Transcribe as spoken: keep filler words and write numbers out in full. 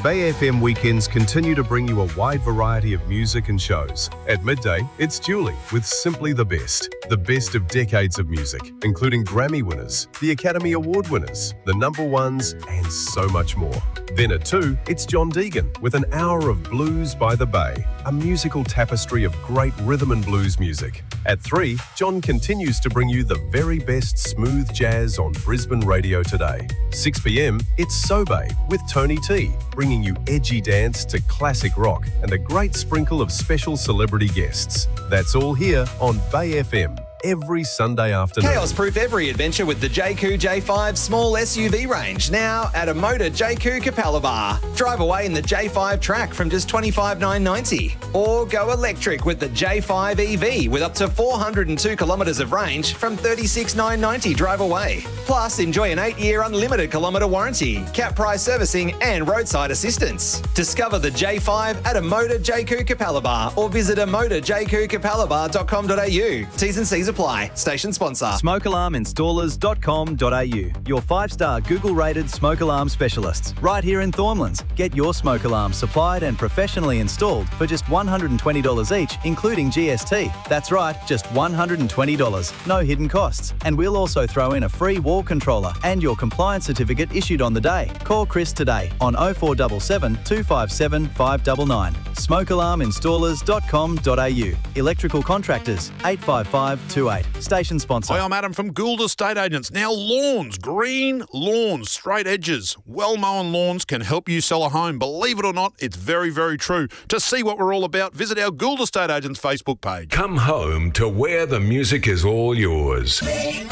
Bay F M weekends continue to bring you a wide variety of music and shows. At midday, it's Julie with Simply the Best. The best of decades of music, including Grammy winners, the Academy Award winners, the number ones, and so much more. Then at two, it's John Deegan with an hour of Blues by the Bay, a musical tapestry of great rhythm and blues music. At three, John continues to bring you the very best smooth jazz on Brisbane radio today. six p.m, it's Sobe with Tony T, bringing you edgy dance to classic rock and a great sprinkle of special celebrity guests. That's all here on Bay F M. Every Sunday afternoon. Chaos-proof every adventure with the J Q J five small S U V range, now at a Motor J Q Capalaba. Drive away in the J five Track from just twenty-five thousand nine hundred ninety dollars. Or go electric with the J five E V with up to four hundred two kilometres of range from thirty-six thousand nine hundred ninety dollars drive away. Plus, enjoy an eight-year unlimited kilometre warranty, cap price servicing and roadside assistance. Discover the J five at a Motor J Q Capalaba or visit a motor j q capalaba dot com dot a u. T's and C's apply. Station sponsor. smoke alarm installers dot com dot a u. Your five-star Google-rated smoke alarm specialists. Right here in Thornlands. Get your smoke alarm supplied and professionally installed for just one hundred twenty dollars each, including G S T. That's right, just one hundred twenty dollars. No hidden costs. And we'll also throw in a free wall controller and your compliance certificate issued on the day. Call Chris today on oh four seven seven, two five seven, five nine nine. smoke alarm installers dot com dot a u. Electrical contractors, eight five five two eight. Station sponsor. Hi, I'm Adam from Gould Estate Agents. Now lawns, green lawns, straight edges, well-mown lawns can help you sell a home. Believe it or not, it's very, very true. To see what we're all about, visit our Gould Estate Agents Facebook page. Come home to where the music is all yours.